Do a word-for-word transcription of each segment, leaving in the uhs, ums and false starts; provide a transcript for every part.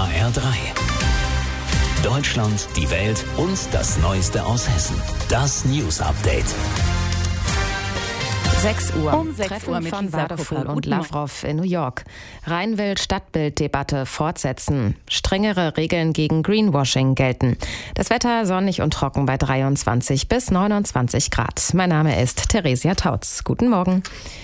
H R drei. Deutschland, die Welt und das Neueste aus Hessen. Das News Update. sechs Uhr. Um sechs Treffen Uhr mit von Lisa Wadefuhl Kuppel. und Lavrov in New York. Rhein will Stadtbilddebatte fortsetzen. Strengere Regeln gegen Greenwashing gelten. Das Wetter sonnig und trocken bei dreiundzwanzig bis neunundzwanzig Grad. Mein Name ist Theresia Tautz. Guten Morgen.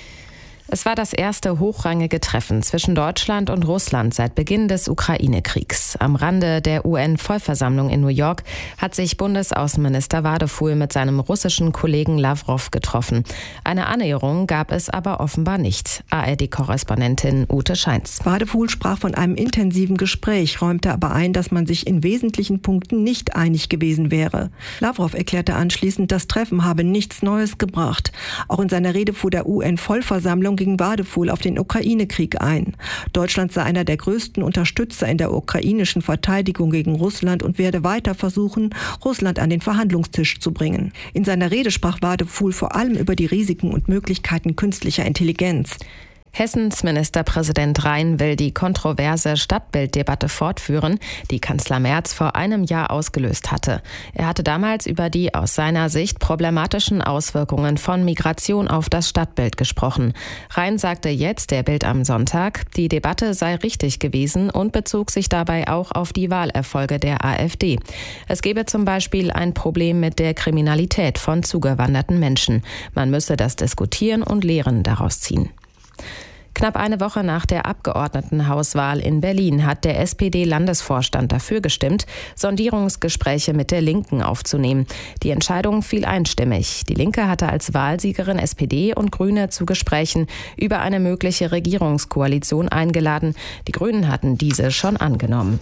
Es war das erste hochrangige Treffen zwischen Deutschland und Russland seit Beginn des Ukraine-Kriegs. Am Rande der U N-Vollversammlung in New York hat sich Bundesaußenminister Wadefuhl mit seinem russischen Kollegen Lavrov getroffen. Eine Annäherung gab es aber offenbar nicht. A R D-Korrespondentin Ute Scheins. Wadefuhl sprach von einem intensiven Gespräch, räumte aber ein, dass man sich in wesentlichen Punkten nicht einig gewesen wäre. Lavrov erklärte anschließend, das Treffen habe nichts Neues gebracht. Auch in seiner Rede vor der U N-Vollversammlung ging Wadefuhl auf den Ukraine-Krieg ein. Deutschland sei einer der größten Unterstützer in der ukrainischen Verteidigung gegen Russland und werde weiter versuchen, Russland an den Verhandlungstisch zu bringen. In seiner Rede sprach Wadefuhl vor allem über die Risiken und Möglichkeiten künstlicher Intelligenz. Hessens Ministerpräsident Rhein will die kontroverse Stadtbilddebatte fortführen, die Kanzler Merz vor einem Jahr ausgelöst hatte. Er hatte damals über die aus seiner Sicht problematischen Auswirkungen von Migration auf das Stadtbild gesprochen. Rhein sagte jetzt der Bild am Sonntag, die Debatte sei richtig gewesen und bezog sich dabei auch auf die Wahlerfolge der AfD. Es gebe zum Beispiel ein Problem mit der Kriminalität von zugewanderten Menschen. Man müsse das diskutieren und Lehren daraus ziehen. Knapp eine Woche nach der Abgeordnetenhauswahl in Berlin hat der S P D-Landesvorstand dafür gestimmt, Sondierungsgespräche mit der Linken aufzunehmen. Die Entscheidung fiel einstimmig. Die Linke hatte als Wahlsiegerin S P D und Grüne zu Gesprächen über eine mögliche Regierungskoalition eingeladen. Die Grünen hatten diese schon angenommen.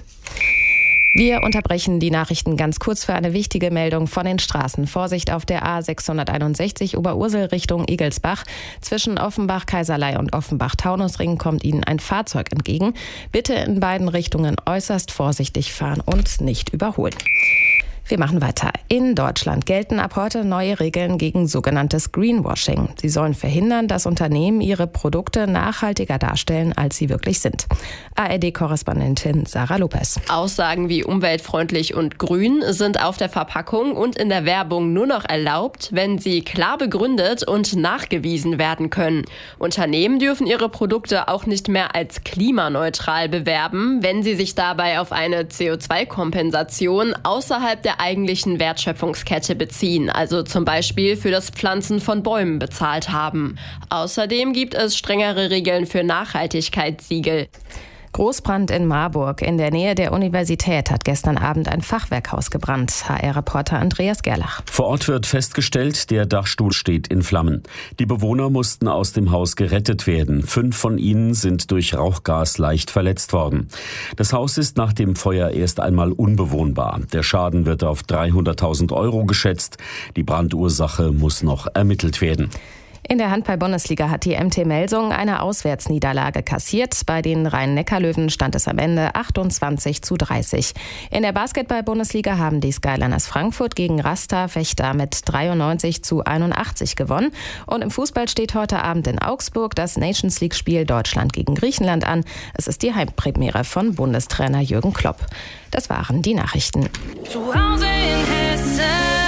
Wir unterbrechen die Nachrichten ganz kurz für eine wichtige Meldung von den Straßen. Vorsicht auf der A sechshunderteinundsechzig Oberursel Richtung Egelsbach. Zwischen Offenbach-Kaiserlei und Offenbach-Taunusring kommt Ihnen ein Fahrzeug entgegen. Bitte in beiden Richtungen äußerst vorsichtig fahren und nicht überholen. Wir machen weiter. In Deutschland gelten ab heute neue Regeln gegen sogenanntes Greenwashing. Sie sollen verhindern, dass Unternehmen ihre Produkte nachhaltiger darstellen, als sie wirklich sind. A R D-Korrespondentin Sarah Lopez. Aussagen wie umweltfreundlich und grün sind auf der Verpackung und in der Werbung nur noch erlaubt, wenn sie klar begründet und nachgewiesen werden können. Unternehmen dürfen ihre Produkte auch nicht mehr als klimaneutral bewerben, wenn sie sich dabei auf eine C O zwei Kompensation außerhalb der eigentlichen Wertschöpfungskette beziehen, also zum Beispiel für das Pflanzen von Bäumen bezahlt haben. Außerdem gibt es strengere Regeln für Nachhaltigkeitssiegel. Großbrand in Marburg. In der Nähe der Universität hat gestern Abend ein Fachwerkhaus gebrannt. H R-Reporter Andreas Gerlach. Vor Ort wird festgestellt, der Dachstuhl steht in Flammen. Die Bewohner mussten aus dem Haus gerettet werden. Fünf von ihnen sind durch Rauchgas leicht verletzt worden. Das Haus ist nach dem Feuer erst einmal unbewohnbar. Der Schaden wird auf dreihunderttausend Euro geschätzt. Die Brandursache muss noch ermittelt werden. In der Handball-Bundesliga hat die M T Melsung eine Auswärtsniederlage kassiert. Bei den Rhein-Neckar-Löwen stand es am Ende achtundzwanzig zu dreißig. In der Basketball-Bundesliga haben die Skyliners Frankfurt gegen Rasta Fechter mit dreiundneunzig zu einundachtzig gewonnen. Und im Fußball steht heute Abend in Augsburg das Nations-League-Spiel Deutschland gegen Griechenland an. Es ist die Heimpremiere von Bundestrainer Jürgen Klopp. Das waren die Nachrichten. Zu Hause in Hessen.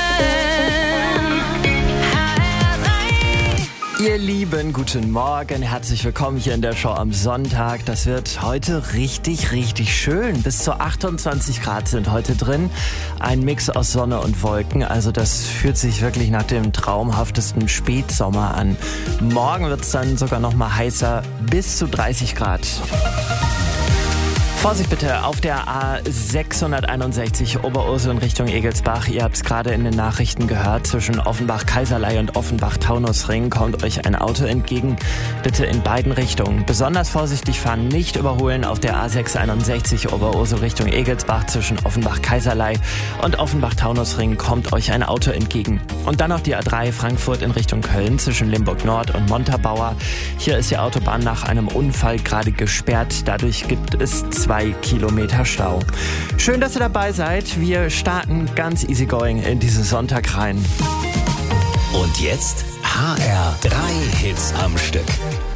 Ihr Lieben, guten Morgen, herzlich willkommen hier in der Show am Sonntag. Das wird heute richtig, richtig schön. Bis zu achtundzwanzig Grad sind heute drin. Ein Mix aus Sonne und Wolken, also das fühlt sich wirklich nach dem traumhaftesten Spätsommer an. Morgen wird es dann sogar noch mal heißer, bis zu dreißig Grad. Vorsicht bitte auf der A sechshunderteinundsechzig Oberursel in Richtung Egelsbach. Ihr habt es gerade in den Nachrichten gehört. Zwischen Offenbach-Kaiserlei und Offenbach-Taunusring kommt euch ein Auto entgegen. Bitte in beiden Richtungen. Besonders vorsichtig fahren, nicht überholen auf der A sechshunderteinundsechzig Oberursel Richtung Egelsbach. Zwischen Offenbach-Kaiserlei und Offenbach-Taunusring kommt euch ein Auto entgegen. Und dann noch die A drei Frankfurt in Richtung Köln zwischen Limburg Nord und Montabaur. Hier ist die Autobahn nach einem Unfall gerade gesperrt. Dadurch gibt es zwei Kilometer Stau. Schön, dass ihr dabei seid. Wir starten ganz easygoing in diesen Sonntag rein. Und jetzt H R drei Hits am Stück.